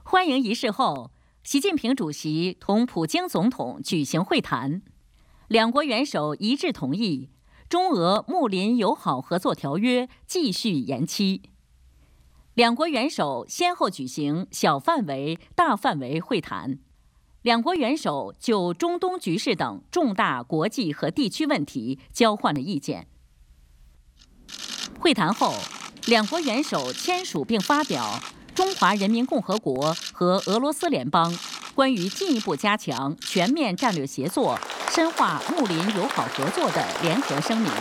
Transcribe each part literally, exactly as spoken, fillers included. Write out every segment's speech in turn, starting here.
欢迎仪式后，习近平主席同普京总统举行会谈，两国元首一致同意中俄睦邻友好合作条约继续延期。两国元首先后举行小范围、大范围会谈，两国元首就中东局势等重大国际和地区问题交换了意见。会谈后，两国元首签署并发表《中华人民共和国和俄罗斯联邦关于进一步加强全面战略协作、深化睦邻友好合作的联合声明》，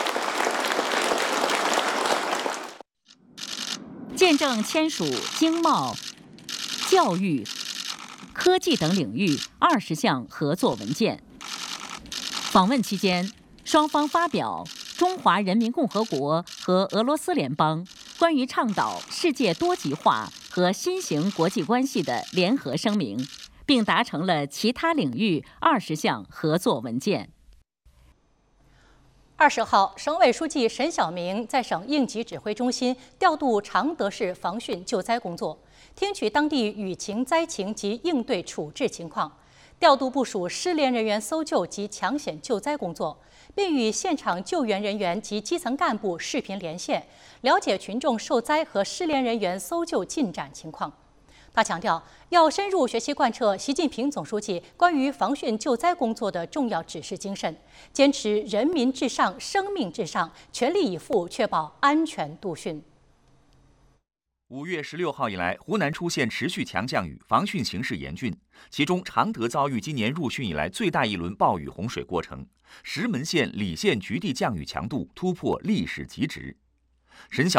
见证签署经贸、教育、科技等领域二十项合作文件。访问期间，双方发表中华人民共和国和俄罗斯联邦关于倡导世界多极化和新型国际关系的联合声明，并达成了其他领域二十项合作文件。 二十号，省委书记沈晓明在省应急指挥中心调度常德市防汛救灾工作，听取当地雨情灾情及应对处置情况，调度部署失联人员搜救及抢险救灾工作，并与现场救援人员及基层干部视频连线，了解群众受灾和失联人员搜救进展情况。他强调，要深入学习贯彻习近平总书记关于防汛救灾工作的重要指示精神，坚持人民至上、生命至上，全力以赴确保安全度汛。 五月十六号以来，湖南出现持续强降雨，防汛形势严峻。其中，常德遭遇今年入汛以来最大一轮暴雨洪水过程，石门县、礼县局地降雨强度突破历史极值。沈晓